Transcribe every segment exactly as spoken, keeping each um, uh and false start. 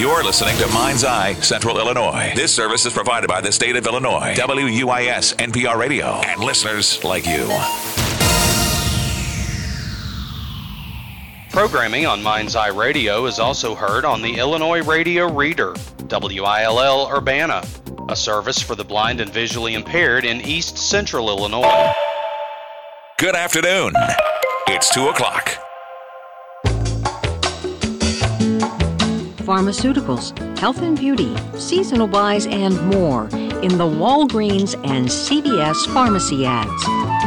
You're listening to Mind's Eye Central Illinois. This service is provided by the state of Illinois, W U I S N P R Radio, and listeners like you. Programming on Mind's Eye Radio is also heard on the Illinois Radio Reader, W I L L Urbana, a service for the blind and visually impaired in East Central Illinois. Good afternoon. It's two o'clock. Pharmaceuticals, health and beauty, seasonal buys, and more in the Walgreens and C V S pharmacy ads.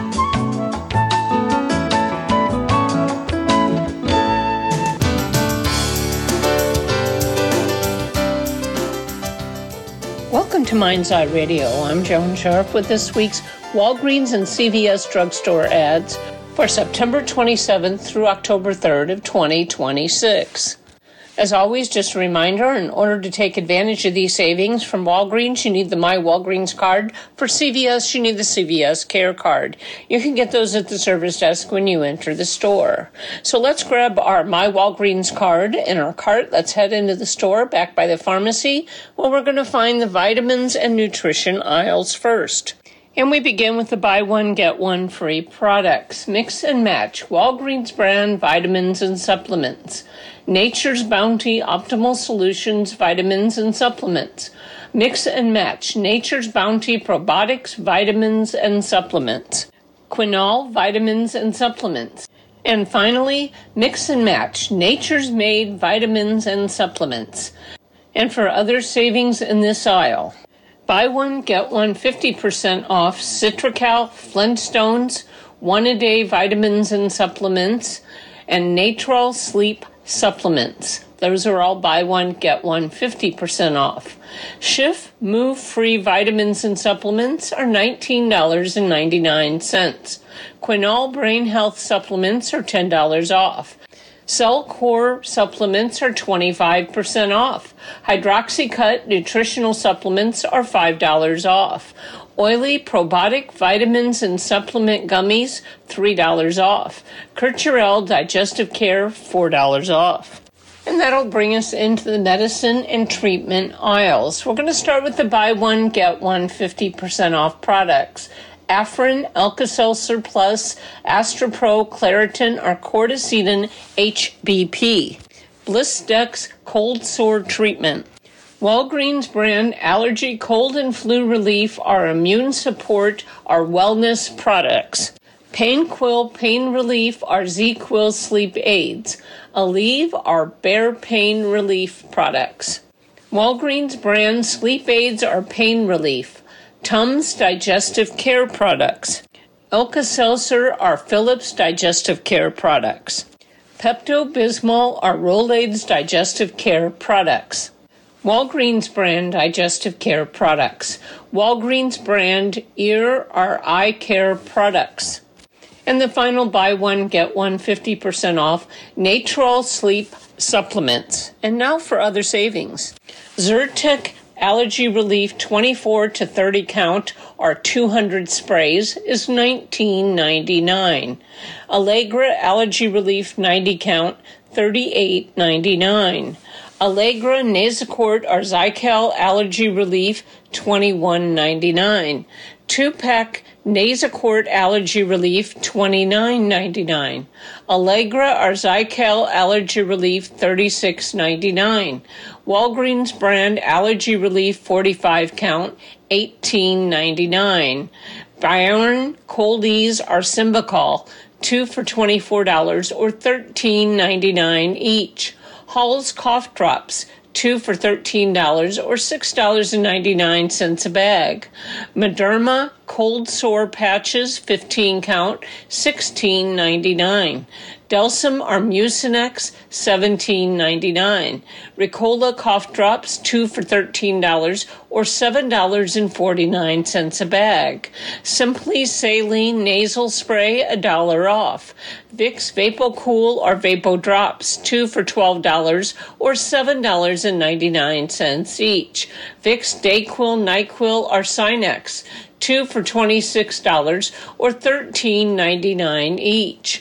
Welcome to Mind's Eye Radio. I'm Joan Sharp with this week's Walgreens and C V S drugstore ads for September twenty-seventh through October third of twenty twenty-six. As always, just a reminder, in order to take advantage of these savings from Walgreens, you need the My Walgreens card. For C V S, you need the C V S Care card. You can get those at the service desk when you enter the store. So let's grab our My Walgreens card in our cart. Let's head into the store back by the pharmacy, where we're going to find the vitamins and nutrition aisles first. And we begin with the buy one, get one free products. Mix and match Walgreens brand vitamins and supplements. Nature's Bounty Optimal Solutions vitamins and supplements. Mix and match Nature's Bounty probiotics, vitamins, and supplements. Quinol vitamins and supplements. And finally, mix and match Nature's Made vitamins and supplements. And for other savings in this aisle, buy one, get one fifty percent off Citracal, Flintstones, one-a-day vitamins and supplements, and Natrol Sleep supplements. Those are all buy one, get one fifty percent off. Schiff Move Free vitamins and supplements are nineteen dollars and ninety-nine cents. Quinol Brain Health supplements are ten dollars off. Cell Core supplements are twenty-five percent off. Hydroxycut nutritional supplements are five dollars off. Oily probiotic vitamins and supplement gummies, three dollars off. Curturel digestive care, four dollars off. And that'll bring us into the medicine and treatment aisles. We're going to start with the buy one, get one fifty percent off products. Afrin, Alka-Seltzer Plus, Astropro, Claritin, or Corticidin H B P. Blistex Cold Sore Treatment. Walgreens brand allergy, cold, and flu relief, our immune support, our wellness products. Painquil Pain Relief, our Z-Quil Sleep Aids. Aleve, our Bear Pain Relief products. Walgreens brand sleep aids, our pain relief. Tums Digestive Care products. Alka-Seltzer are Philips Digestive Care products. Pepto-Bismol are Rolaids Digestive Care products. Walgreens brand Digestive Care products. Walgreens brand Ear are Eye Care products. And the final buy one, get one fifty percent off Natrol Sleep supplements. And now for other savings. Zyrtec Allergy Relief twenty-four to thirty count or two hundred sprays is nineteen ninety-nine. Allegra Allergy Relief ninety count, thirty-eight ninety-nine. Allegra Nasacort or Zycal Allergy Relief, twenty-one ninety-nine. Two-pack Nasacort Allergy Relief, twenty-nine ninety-nine. Allegra or Zycal Allergy Relief, thirty-six ninety-nine. Walgreens brand Allergy Relief forty-five count, eighteen ninety-nine. Byron Cold Ease or Symbicol, two for twenty-four dollars or thirteen ninety-nine each. Hall's Cough Drops, two for thirteen dollars or six dollars and ninety-nine cents a bag. Mederma Cold Sore Patches, fifteen count, sixteen ninety-nine. Delsum or Mucinex, seventeen ninety-nine. Ricola Cough Drops, two for thirteen dollars or seven dollars and forty-nine cents a bag. Simply Saline Nasal Spray, a dollar off. Vicks VapoCool or Vapo Drops, two for twelve dollars or seven dollars and ninety-nine cents each. Vicks Dayquil, NyQuil, or Sinex, two for twenty-six dollars or thirteen ninety-nine each.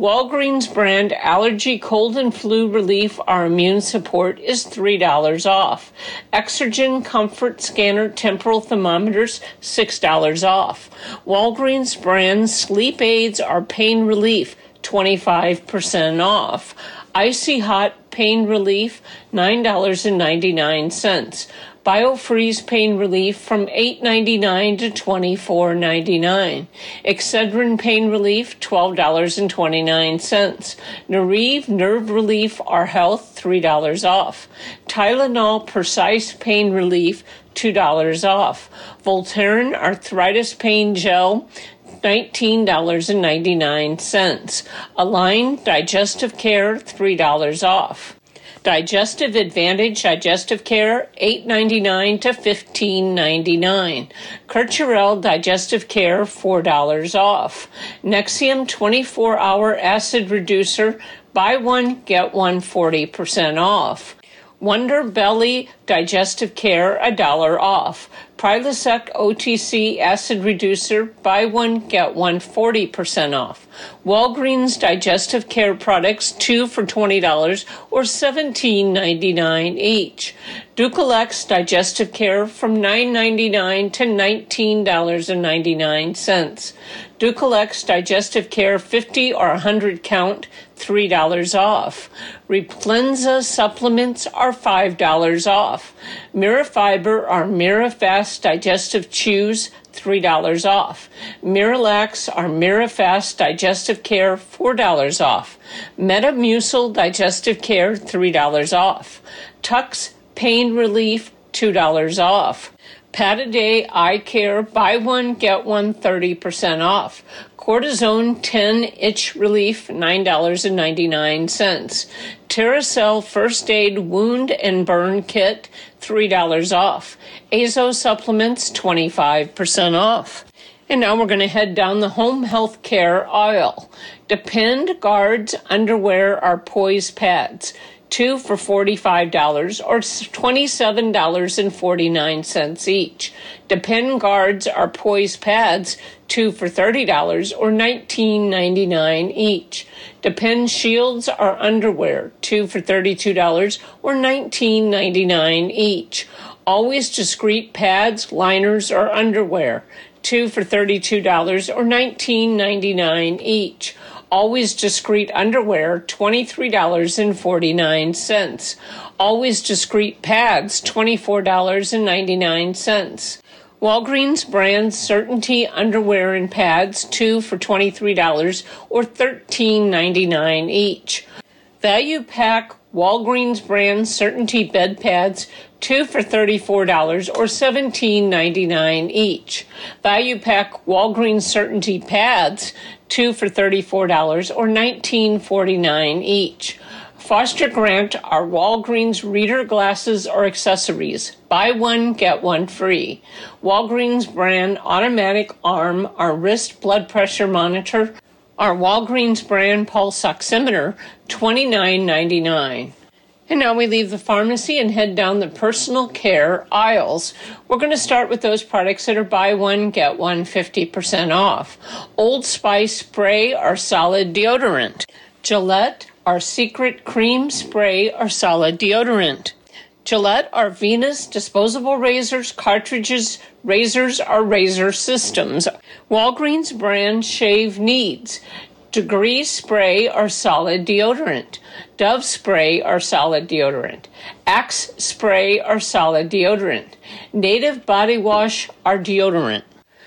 Walgreens brand allergy, cold and flu relief or immune support is three dollars off. Exergen Comfort Scanner temporal thermometers, six dollars off. Walgreens brand sleep aids or pain relief, twenty-five percent off. Icy Hot Pain Relief, nine dollars and ninety-nine cents. BioFreeze Pain Relief from eight dollars and ninety-nine cents to twenty-four dollars and ninety-nine cents. Excedrin Pain Relief, twelve dollars and twenty-nine cents. Nerve Nerve Relief or Health, three dollars off. Tylenol Precise Pain Relief, two dollars off. Voltaren Arthritis Pain Gel, nineteen dollars and ninety-nine cents. Align Digestive Care, three dollars off. Digestive Advantage Digestive Care, eight dollars and ninety-nine cents to fifteen dollars and ninety-nine cents. Kercherel Digestive Care, four dollars off. Nexium twenty-four hour Acid Reducer, buy one, get one, forty percent off. Wonder Belly Digestive Care, a dollar off. Prilosec O T C Acid Reducer, buy one, get one, forty percent off. Walgreens Digestive Care products, two for twenty dollars or seventeen dollars and ninety-nine cents each. Ducalex Digestive Care from nine dollars and ninety-nine cents to nineteen dollars and ninety-nine cents. Ducalex Digestive Care fifty or one hundred count, three dollars off. Replenza supplements are five dollars off. Mirafiber or Mirafast Digestive Chews, three dollars off. Miralax or Mirafast Digestive Care, four dollars off. Metamucil Digestive Care, three dollars off. Tux Pain Relief, two dollars off. Pataday Eye Care, buy one, get one, thirty percent off. Cortisone ten Itch Relief, nine dollars and ninety-nine cents. Terracell First Aid Wound and Burn Kit, three dollars off. Azo Supplements, twenty-five percent off. And now we're going to head down the home health care aisle. Depend Guards Underwear or Poise Pads, two for forty-five dollars or twenty-seven dollars and forty-nine cents each. Depend Guards or Poise Pads, two for thirty dollars or nineteen dollars and ninety-nine cents each. Depend Shields or Underwear, two for thirty-two dollars or nineteen dollars and ninety-nine cents each. Always Discreet Pads, Liners, or Underwear, two for thirty-two dollars or nineteen dollars and ninety-nine cents each. Always Discreet Underwear, twenty-three dollars and forty-nine cents. Always Discreet Pads, twenty-four dollars and ninety-nine cents. Walgreens brand Certainty Underwear and Pads, two for twenty-three dollars or thirteen dollars and ninety-nine cents each. Value Pack Walgreens brand Certainty Bed Pads, two for thirty-four dollars or seventeen dollars and ninety-nine cents each. Value Pack Walgreens Certainty Pads, two for thirty-four dollars or nineteen dollars and forty-nine cents each. Foster Grant are Walgreens reader glasses or accessories. Buy one, get one free. Walgreens brand automatic arm or wrist blood pressure monitor. Our Walgreens brand pulse oximeter, twenty-nine dollars and ninety-nine cents. And now we leave the pharmacy and head down the personal care aisles. We're going to start with those products that are buy one, get one, fifty percent off. Old Spice Spray or Solid Deodorant. Gillette or Secret Cream Spray or Solid Deodorant. Gillette or Venus disposable razors, cartridges, razors, or razor systems. Walgreens brand Shave Needs. Degree Spray or Solid Deodorant. Dove Spray or Solid Deodorant. Axe Spray or Solid Deodorant. Native Body Wash or Deodorant.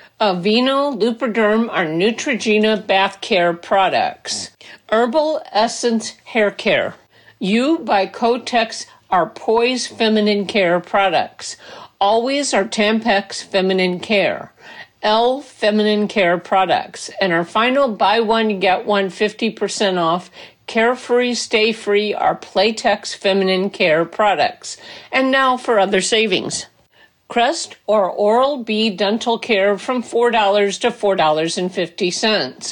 Aveeno, Lubriderm, or Neutrogena Bath Care products. Herbal Essence Hair Care. You by Kotex are Poise Feminine Care products. Always are Tampax Feminine Care. L Feminine Care products. And our final buy one, get one fifty percent off Carefree Stay Free are Playtex Feminine Care products. And now for other savings. Crest or Oral-B Dental Care from four dollars to four dollars and fifty cents.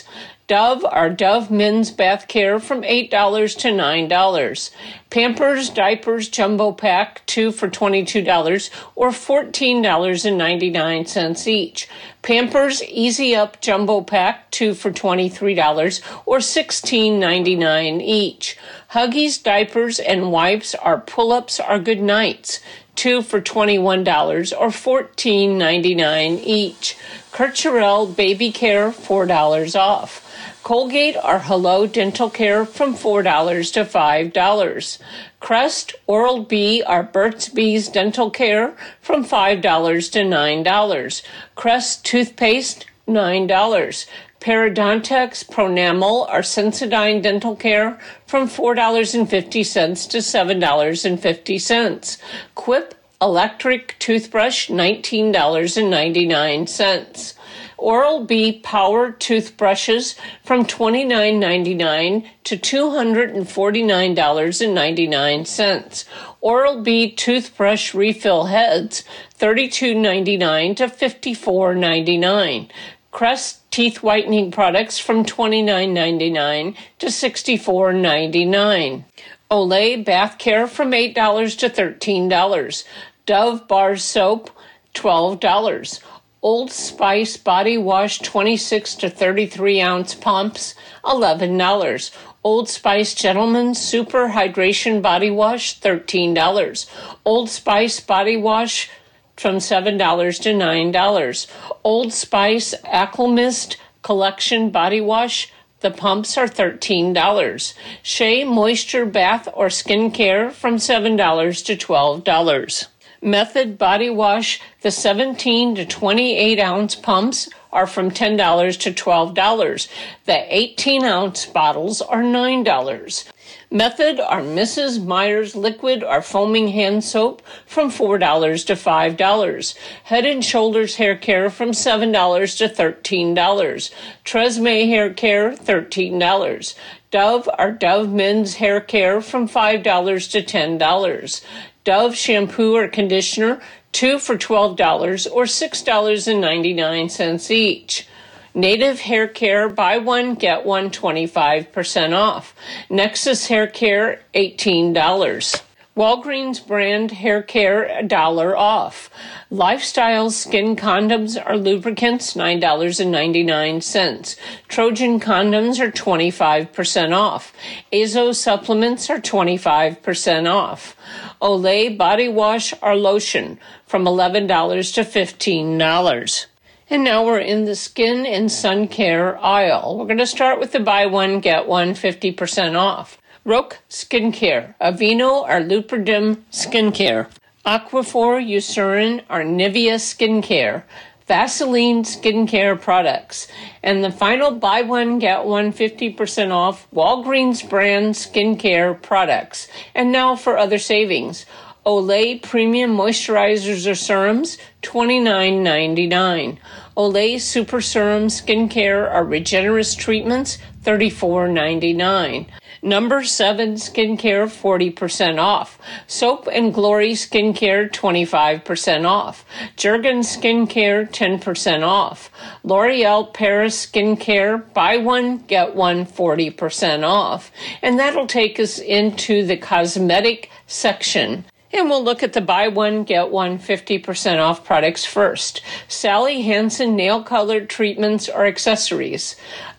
Dove, our Dove Men's Bath Care from eight dollars to nine dollars. Pampers Diapers Jumbo Pack, two for twenty-two dollars or fourteen dollars and ninety-nine cents each. Pampers Easy Up Jumbo Pack, two for twenty-three dollars or sixteen ninety-nine each. Huggies Diapers and Wipes Our Pull-Ups Are Good Nights, two for twenty-one dollars or fourteen ninety-nine each. Kercherel Baby Care, four dollars off. Colgate Our Hello Dental Care from four dollars to five dollars. Crest Oral-B Our Burt's Bees Dental Care from five dollars to nine dollars. Crest Toothpaste, nine dollars. Parodontax Pronamel Our Sensodyne Dental Care from four dollars and fifty cents to seven dollars and fifty cents. Quip Electric Toothbrush, nineteen dollars and ninety-nine cents. Oral-B Power Toothbrushes from twenty-nine ninety-nine to two hundred forty-nine dollars and ninety-nine cents. Oral-B Toothbrush Refill Heads, thirty-two ninety-nine to fifty-four ninety-nine. Crest Teeth Whitening Products from twenty-nine ninety-nine to sixty-four ninety-nine. Olay Bath Care from eight dollars to thirteen dollars. Dove Bar Soap, twelve dollars. Old Spice Body Wash twenty-six to thirty-three ounce pumps, eleven dollars. Old Spice Gentleman's Super Hydration Body Wash, thirteen dollars. Old Spice Body Wash from seven dollars to nine dollars. Old Spice Aquamist Collection Body Wash, the pumps are thirteen dollars. Shea Moisture Bath or Skin Care from seven dollars to twelve dollars. Method Body Wash, the seventeen to twenty-eight ounce pumps are from ten dollars to twelve dollars. The eighteen ounce bottles are nine dollars. Method our Missus Meyer's Liquid or Foaming Hand Soap from four dollars to five dollars. Head and Shoulders Hair Care from seven dollars to thirteen dollars. Tresemme Hair Care, thirteen dollars. Dove our Dove Men's Hair Care from five dollars to ten dollars. Dove Shampoo or Conditioner, two for twelve dollars or six dollars and ninety-nine cents each. Native Hair Care, buy one, get one, twenty-five percent off. Nexus Hair Care, eighteen dollars. Walgreens brand hair care, a dollar off. Lifestyle skin condoms or lubricants, nine dollars and ninety-nine cents. Trojan condoms are twenty-five percent off. Azo supplements are twenty-five percent off. Olay body wash or lotion from eleven dollars to fifteen dollars. And now we're in the skin and sun care aisle. We're going to start with the buy one, get one, fifty percent off. Roque Skincare, Aveeno or Lubriderm Skincare, Aquaphor, Eucerin or Nivea Skincare, Vaseline Skincare products, and the final buy one, get one, fifty percent off Walgreens brand skincare products. And now for other savings. Olay Premium Moisturizers or Serums, twenty-nine ninety-nine. Olay Super Serum Skincare or Regenerist Treatments, thirty-four ninety-nine. Number seven Skincare, forty percent off. Soap and Glory Skincare, twenty-five percent off. Jergens Skincare, ten percent off. L'Oreal Paris Skincare, buy one, get one, forty percent off. And that'll take us into the cosmetic section. And we'll look at the buy one, get one, fifty percent off products first. Sally Hansen Nail Color Treatments or Accessories.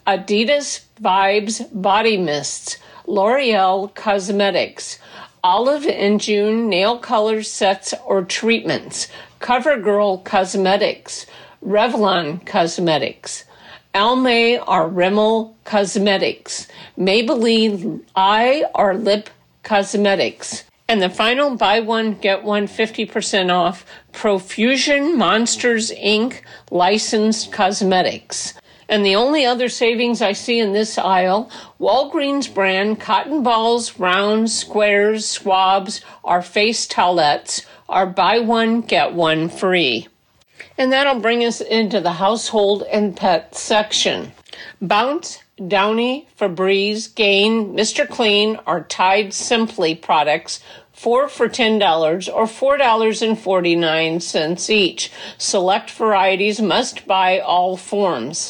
Adidas Vibes Body Mists. L'Oreal Cosmetics. Olive and June Nail Color Sets or Treatments. CoverGirl Cosmetics. Revlon Cosmetics. Almay or Rimmel Cosmetics. Maybelline Eye or Lip Cosmetics. And the final buy one, get one, fifty percent off, Profusion Monsters, Incorporated licensed cosmetics. And the only other savings I see in this aisle, Walgreens brand cotton balls, rounds, squares, swabs, or face towelettes are buy one, get one free. And that'll bring us into the household and pet section. Bounce, Downy, Febreze, Gain, Mister Clean, or Tide Simply products, four for ten dollars or four dollars and forty-nine cents each. Select varieties must buy all forms.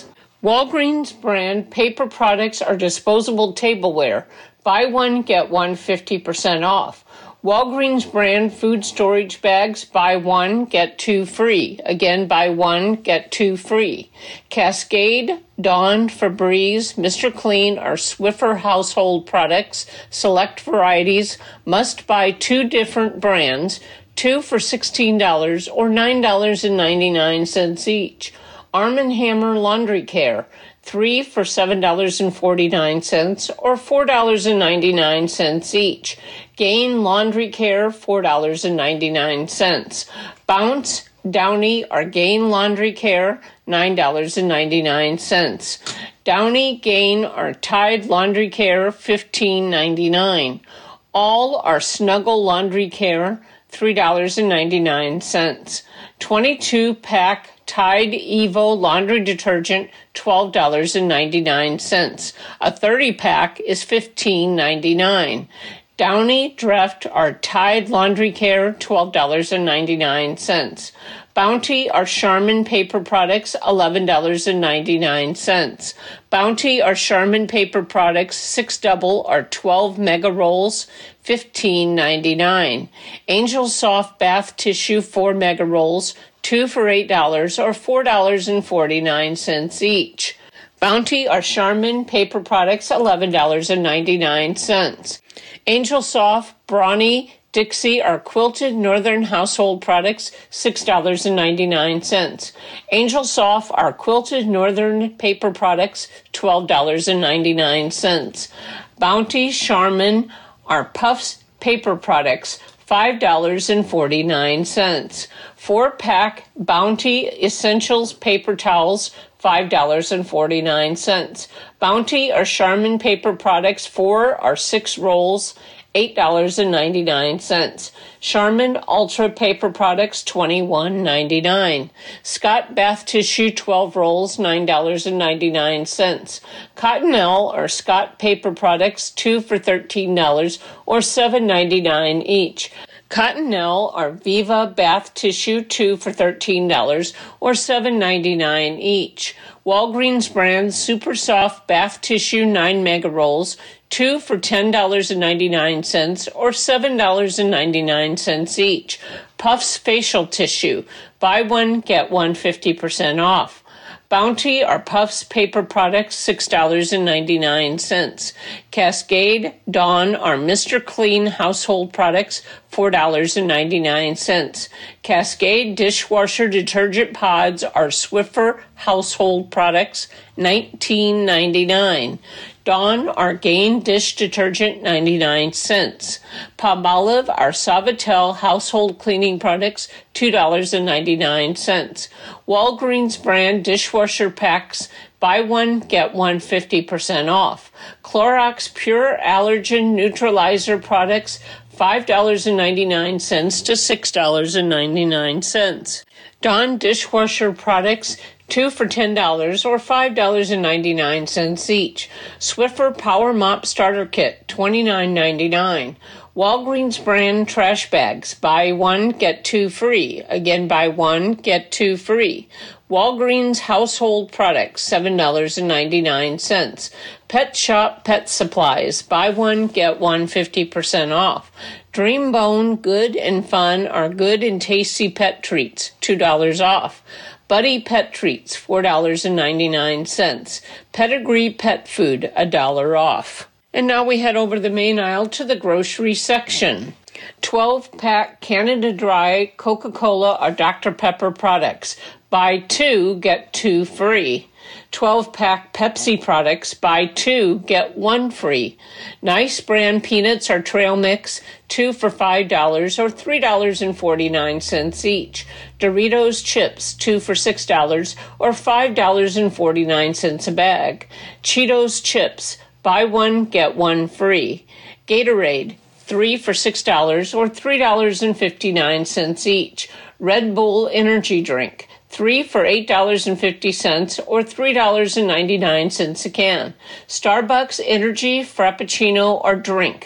Walgreens brand paper products are disposable tableware. Buy one, get one fifty percent off. Walgreens brand food storage bags, buy one, get two free. Again, buy one, get two free. Cascade, Dawn, Febreze, Mister Clean are Swiffer household products, select varieties, must buy two different brands, two for sixteen dollars or nine dollars and ninety-nine cents each. Arm and Hammer Laundry Care, three for seven dollars and forty-nine cents or four dollars and ninety-nine cents each. Gain Laundry Care, four dollars and ninety-nine cents. Bounce, Downy or Gain Laundry Care, nine dollars and ninety-nine cents. Downy, Gain or Tide Laundry Care, fifteen ninety-nine. All are Snuggle Laundry Care, three dollars and ninety-nine cents. twenty-two pack Tide Evo laundry detergent, twelve dollars and ninety-nine cents. A thirty pack is fifteen ninety-nine. Downy, Dreft or Tide Laundry Care, twelve dollars and ninety-nine cents. Bounty or Charmin paper products, eleven dollars and ninety-nine cents. Bounty or Charmin paper products, six double or twelve mega rolls, fifteen ninety-nine. Angel Soft bath tissue, four mega rolls, two for eight dollars or four dollars and forty-nine cents each. Bounty or Charmin paper products, eleven dollars and ninety-nine cents. Angel Soft, Brawny, Dixie are quilted northern household products, six dollars and ninety-nine cents. Angel Soft are quilted northern paper products, twelve dollars and ninety-nine cents. Bounty, Charmin are Puffs paper products, five dollars and forty-nine cents. Four-pack Bounty Essentials paper towels, five dollars and forty-nine cents. Bounty or Charmin paper products, four or six rolls, eight dollars and ninety-nine cents. Charmin Ultra paper products, twenty-one ninety-nine. Scott bath tissue, twelve rolls, nine dollars and ninety-nine cents. Cottonelle or Scott paper products, two for thirteen dollars or seven ninety-nine each. Cottonelle or Viva bath tissue, two for thirteen dollars or seven ninety-nine each. Walgreens brand Super Soft bath tissue, nine mega rolls, two for ten dollars and ninety-nine cents or seven dollars and ninety-nine cents each. Puffs facial tissue, buy one, get one fifty percent off. Bounty or Puffs paper products, six dollars and ninety-nine cents. Cascade, Dawn or Mister Clean household products, four dollars and ninety-nine cents. Cascade dishwasher detergent pods or Swiffer household products, nineteen ninety-nine. Dawn or Gain dish detergent, ninety-nine cents. Palmolive or Savitel household cleaning products, two dollars and ninety-nine cents. Walgreens brand dishwasher packs, buy one, get one fifty percent off. Clorox Pure Allergen Neutralizer products, five dollars and ninety-nine cents to six dollars and ninety-nine cents. Dawn dishwasher products, two for ten dollars or five dollars and ninety-nine cents each. Swiffer Power Mop Starter Kit, twenty-nine ninety-nine. Walgreens brand trash bags, buy one, get two free. Again, buy one, get two free. Walgreens household products, seven dollars and ninety-nine cents. Pet Shop Pet Supplies, buy one, get one fifty percent off. Dreambone Good and Fun are good and tasty pet treats, two dollars off. Buddy Pet Treats, four dollars and ninety-nine cents. Pedigree Pet Food, a dollar off. And now we head over the main aisle to the grocery section. twelve-pack Canada Dry Coca-Cola or Doctor Pepper products. Buy two, get two free. twelve-pack Pepsi products. Buy two, get one free. Nice brand peanuts or trail mix, two for five dollars or three dollars and forty-nine cents each. Doritos chips, two for six dollars or five dollars and forty-nine cents a bag. Cheetos chips, buy one, get one free. Gatorade, three for six dollars or three dollars and fifty-nine cents each. Red Bull energy drink, three for eight dollars and fifty cents or three dollars and ninety-nine cents a can. Starbucks energy frappuccino or drink,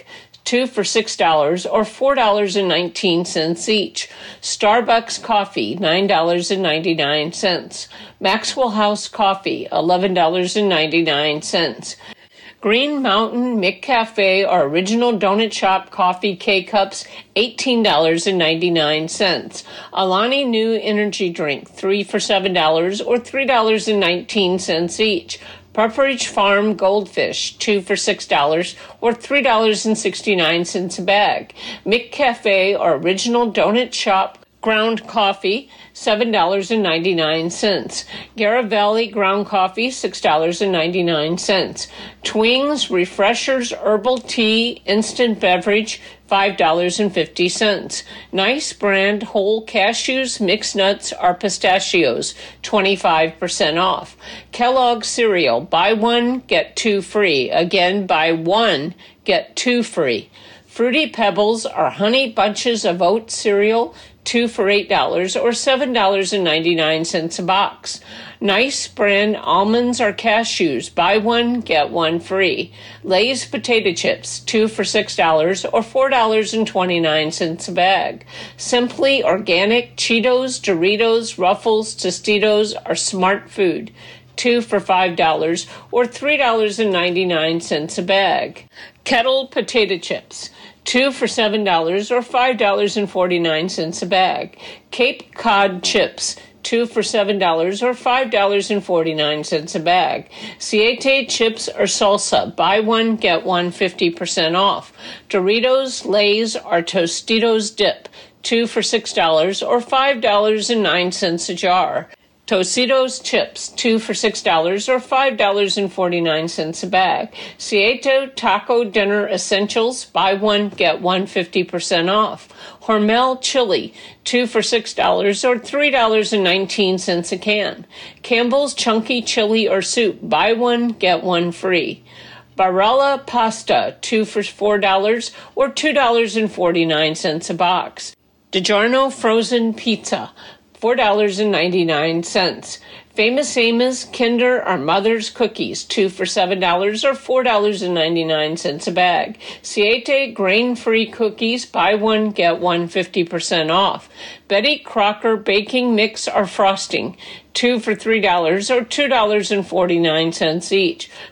two for six dollars or four dollars and nineteen cents each. Starbucks coffee, nine dollars and ninety-nine cents. Maxwell House coffee, eleven dollars and ninety-nine cents. Green Mountain McCafe or Original Donut Shop coffee K-Cups, eighteen dollars and ninety-nine cents. Alani New Energy Drink, three for seven dollars or three dollars and nineteen cents each. Pepperidge Farm Goldfish, two for six dollars or three dollars and sixty-nine cents a bag. McCafe or Original Donut Shop ground coffee, seven dollars and ninety-nine cents. Yarra Valley ground coffee, six dollars and ninety-nine cents. Twings Refreshers Herbal Tea Instant Beverage, five dollars and fifty cents. Nice Brand Whole Cashews, Mixed Nuts, or Pistachios, twenty-five percent off. Kellogg Cereal, buy one, get two free. Again, buy one, get two free. Fruity Pebbles or Honey Bunches of Oat Cereal, two for eight dollars or seven dollars and ninety-nine cents a box. Nice Brand Almonds or Cashews, buy one, get one free. Lay's Potato Chips, two for six dollars or four dollars and twenty-nine cents a bag. Simply Organic Cheetos, Doritos, Ruffles, Tostitos, or Smart Food, two for five dollars or three dollars and ninety-nine cents a bag. Kettle Potato Chips, two for seven dollars or five dollars and forty-nine cents a bag. Cape Cod Chips, two for seven dollars or five dollars and forty-nine cents a bag. Siete Chips or Salsa, buy one, get one, fifty percent off. Doritos, Lay's, or Tostitos Dip, two for six dollars or five dollars and nine cents a jar. Tostitos Chips, two for six dollars or five dollars and forty-nine cents a bag. Siete Taco Dinner Essentials, buy one, get one, fifty percent off. Hormel Chili, two for six dollars or three dollars and nineteen cents a can. Campbell's Chunky Chili or Soup, buy one, get one free. Barilla Pasta, two for four dollars or two dollars and forty-nine cents a box. DiGiorno Frozen Pizza, four dollars and ninety-nine cents. Famous Amos, Kinder, or Mother's Cookies, two for seven dollars or four dollars and ninety-nine cents a bag. Siete Grain-Free Cookies, buy one, get one, fifty percent off. Betty Crocker Baking Mix or Frosting, two for three dollars or two dollars and forty-nine cents each.